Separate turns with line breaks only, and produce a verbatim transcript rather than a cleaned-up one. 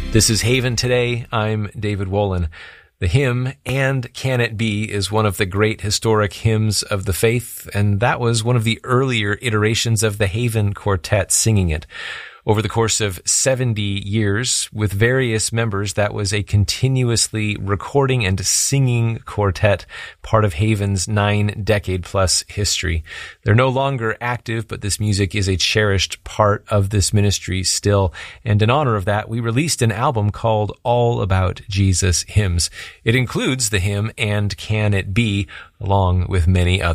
This is Haven Today. I'm David Wolin. The hymn, "And Can It Be," is one of the great historic hymns of the faith, and that was one of the earlier iterations of the Haven Quartet singing it. Over the course of seventy years, with various members, that was a continuously recording and singing quartet, part of Haven's nine-decade-plus history. They're no longer active, but this music is a cherished part of this ministry still. And in honor of that, we released an album called All About Jesus Hymns. It includes the hymn, "And Can It Be," along with many others.